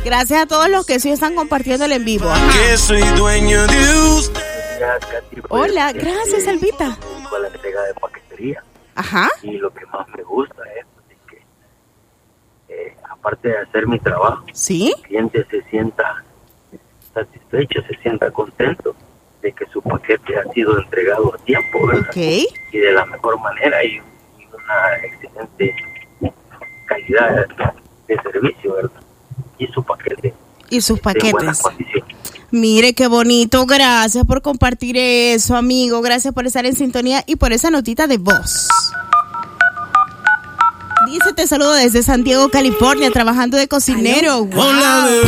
Gracias a todos los que sí están compartiendo el en vivo. Que soy dueño de usted. Hola, gracias, Elvita. Con la entrega de paquetería. Ajá. Y lo que más me gusta es que, aparte de hacer mi trabajo, ¿sí? el cliente se sienta satisfecho, se sienta contento de que su paquete ha sido entregado a tiempo, ¿verdad? Okay. Y de la mejor manera y una excelente calidad de servicio, ¿verdad? Y su paquete. Y sus en paquetes. buenas condiciones. Mire qué bonito, gracias por compartir eso, amigo, gracias por estar en sintonía y por esa notita de voz. Dice, te saludo desde San Diego, California, trabajando de cocinero. Wow.